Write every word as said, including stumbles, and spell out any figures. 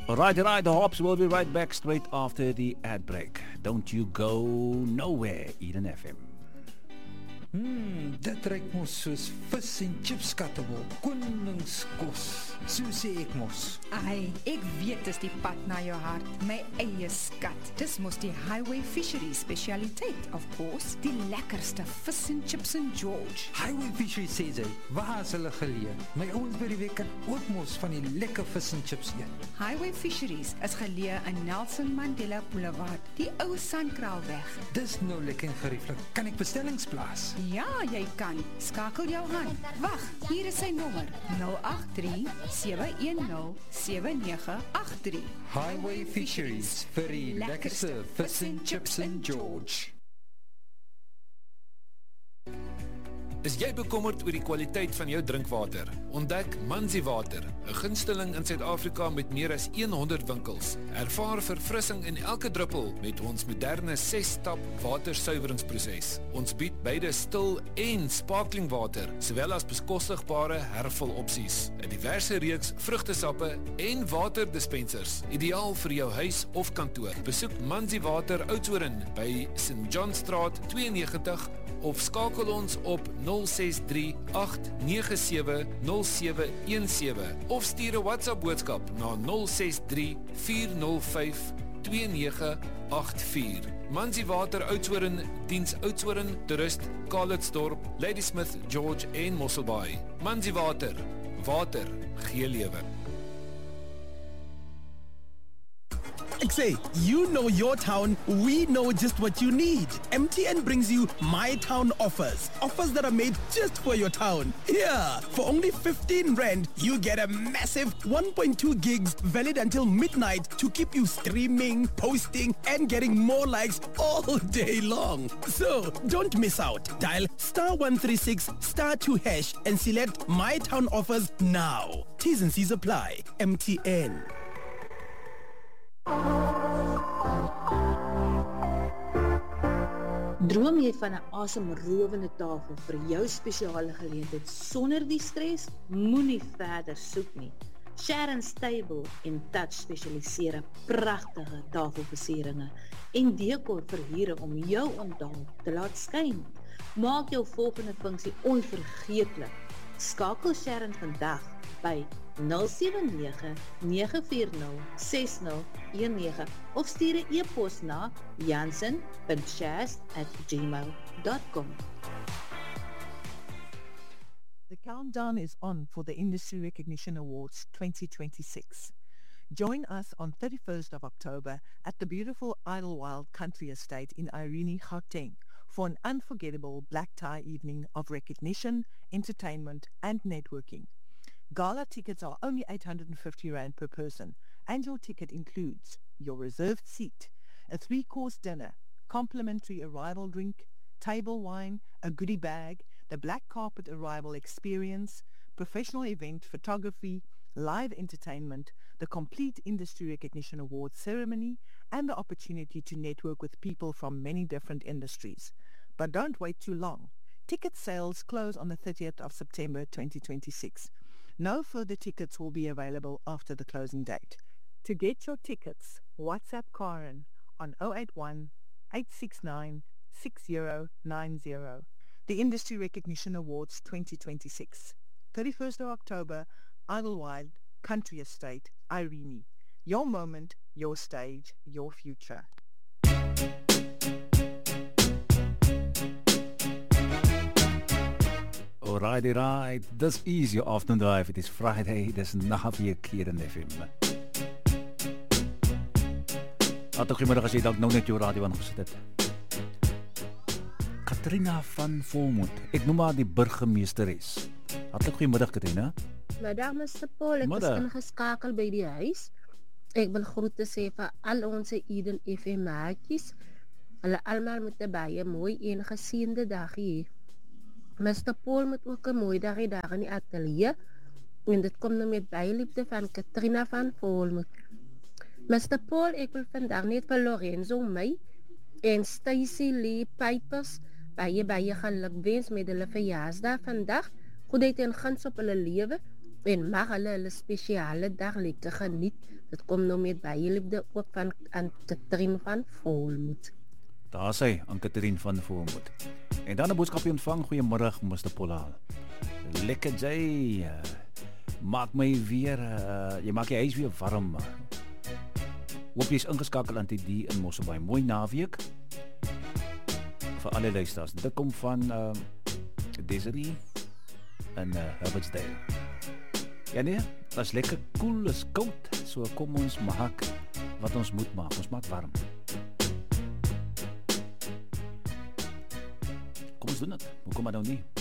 Right, right, the Hops will be right back straight after the ad break. Don't you go nowhere, Eden F M. Hmm, dit ruik mos soos vis en chips skattebol, koningskos, so sê ek mos. Ai, ek weet dis die pad na jou hart, my eie skat. Dis mos die Highway Fisheries specialiteit, of course, die lekkerste vis en chips in George. Highway Fisheries sê sy, waar is hulle geleë? My ouens by die week kan ook mos van die lekker vis en chips eet. Highway Fisheries is geleë in Nelson Mandela Boulevard, die ou Sandkraalweg. Dis nou lekker en gerieflik. Kan ek bestellings plaas? Ja, jy kan. Skakel jou aan. Wag, hier is sy nommer. nul agt drie sewe een nul sewe nege agt drie. Highway Fisheries vir die lekkerste vis en chips in George. Is jy bekommerd oor die kwaliteit van jou drinkwater? Ontdek Manzi Water, 'n gunsteling in Suid-Afrika met meer as honderd winkels. Ervaar verfrissing in elke druppel met ons moderne ses-stap watersuiveringsproses. Ons bied beide stil en sparkling water, sowel as beskostigbare hervulopsies. 'n Diverse reeks vrugtesappe en waterdispensers, ideaal vir jou huis of kantoor. Besoek Manzi Water Oudtshoorn by Saint John Straat twee en negentig of skakel ons op nul ses drie agt nege sewe nul sewe een sewe of stuur 'n WhatsApp boodskap na nul ses drie vier nul vyf twee nege agt vier. Manzi Water Oudtshoorn diens Oudtshoorn, Toerist, Calitzdorp, Ladysmith, George en Mosselbaai. Manzi Water, water gee lewe. Ek say, you know your town, we know just what you need. M T N brings you My Town offers. Offers that are made just for your town. Yeah, for only fifteen rand, you get a massive one point two gigs valid until midnight to keep you streaming, posting, and getting more likes all day long. So, don't miss out. Dial star one three six star two hash and select My Town offers now. T's and C's apply. M T N. Droom jy van 'n asemrowende tafel vir jou spesiale geleentheid sonder die stres? Moenie verder soek nie. Sharon's Table en Touch spesialiseer in pragtige tafelversieringe en dekor verhuuring om jou onthaal te laat skyn. Maak jou volgende funksie onvergeetlik. Skakel Sharon vandag by nul sewe nege nege vier nul ses nul een nege of stuur 'n e-pos na jansen dot shaz at gmail dot com. The countdown is on for the Industry Recognition Awards twenty twenty-six. Join us on thirty-first of October at the beautiful Idlewild Country Estate in Irene, Gauteng for an unforgettable black tie evening of recognition, entertainment and networking. Gala tickets are only eight hundred fifty rand per person, and your ticket includes your reserved seat, a three-course dinner, complimentary arrival drink, table wine, a goodie bag, the black carpet arrival experience, professional event photography, live entertainment, the complete Industry Recognition Awards ceremony, and the opportunity to network with people from many different industries. But don't wait too long. Ticket sales close on the thirtieth of September twenty twenty-six. No further tickets will be available after the closing date. To get your tickets, WhatsApp Karen on zero eight one eight six nine six zero nine zero. The Industry Recognition Awards twenty twenty-six. thirty-first of October, Idlewild Country Estate, Irene. Your moment, your stage, your future. Alrighty, right. This is your afternoon drive. It is Friday. This is naweek hier in F M. Hartlik goeiemiddag as jy dalk nou net jou radio aangesit het. Katrina van Voormoed. Ek noem haar die burgemeesteres. Hartlik goeiemiddag Katrina. Middag mister Paul, ek Middag. is ingeskakel by die huis. Ek wil groete sê vir al ons Eden F M maatjies. Hulle almal moet 'n baie mooi en geseënde dag hê. mister Paul moet ook 'n mooi dag hê daar in die ateljee. En dit kom nou met baie liefde van Katrina van Voormoed. mister Paul, ek wil vandag net vir Lorenzo my en Stacy Lee Pipers baie baie geluk wens met hulle verjaarsdag vandag. Goedheid en guns op hulle lewe en mag hulle hulle spesiale dag lekker geniet. Dit kom nou met baie liefde ook van Anne-Catherine van Volmoed. Daar sê Anne-Catherine van Volmoed. En dan 'n boodskapie ontvang. Goeiemôre, mister Pollaal. Lekker jy. Uh, maak my weer, uh, jy maak die huis weer warm. Hoop jy is ingeskakel aan die die in Mosselbaai. Mooi naweek. Vir alle luisteraars. Dit kom van uh, Desiree en uh, Herbertsdale. Ja nee, dat is lekker koel, is koud. So kom ons maak wat ons moet maak. Ons maak warm. Kom ons doen dit. Hoekom maar nou nie?